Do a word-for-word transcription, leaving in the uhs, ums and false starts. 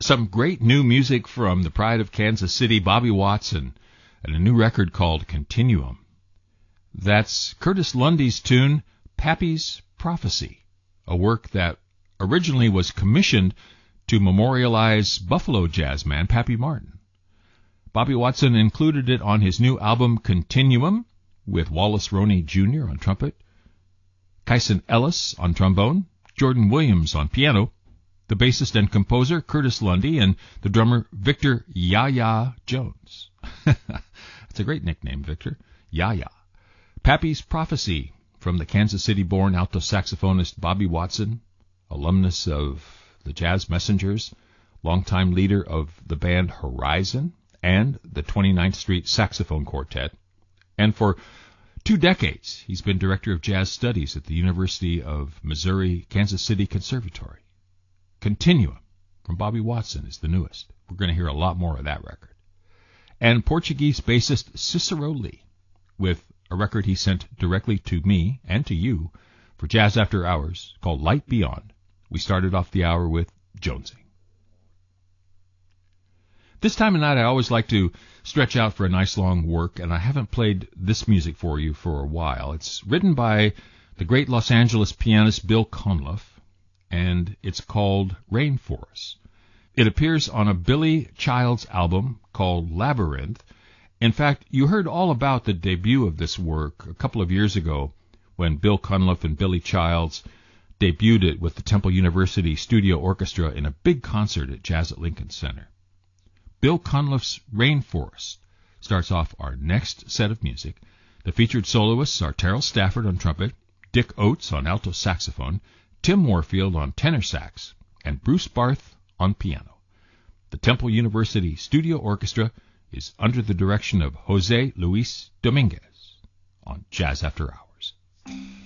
Some great new music from the pride of Kansas City, Bobby Watson, and a new record called Continuum. That's Curtis Lundy's tune, Pappy's Prophecy, a work that originally was commissioned to memorialize Buffalo jazz man Pappy Martin. Bobby Watson included it on his new album Continuum, with Wallace Roney Junior on trumpet, Kyson Ellis on trombone, Jordan Williams on piano, the bassist and composer Curtis Lundy, and the drummer Victor Yaya Jones. That's a great nickname, Victor. Yaya. Pappy's Prophecy, from the Kansas City-born alto saxophonist Bobby Watson, alumnus of the Jazz Messengers, longtime leader of the band Horizon and the twenty-ninth Street Saxophone Quartet, and for two decades he's been director of jazz studies at the University of Missouri Kansas City Conservatory. Continuum from Bobby Watson is the newest. We're going to hear a lot more of that record. And Portuguese bassist Cicero Lee, with a record he sent directly to me and to you for Jazz After Hours called Light Beyond. We started off the hour with Jonesing. This time of night I always like to stretch out for a nice long work, and I haven't played this music for you for a while. It's written by the great Los Angeles pianist Bill Conliffe, and it's called Rainforest. It appears on a Billy Childs album called Labyrinth. In fact, you heard all about the debut of this work a couple of years ago when Bill Conliffe and Billy Childs debuted it with the Temple University Studio Orchestra in a big concert at Jazz at Lincoln Center. Bill Conliffe's Rainforest starts off our next set of music. The featured soloists are Terrell Stafford on trumpet, Dick Oates on alto saxophone, Tim Warfield on tenor sax, and Bruce Barth on piano. The Temple University Studio Orchestra is under the direction of Jose Luis Dominguez on Jazz After Hours.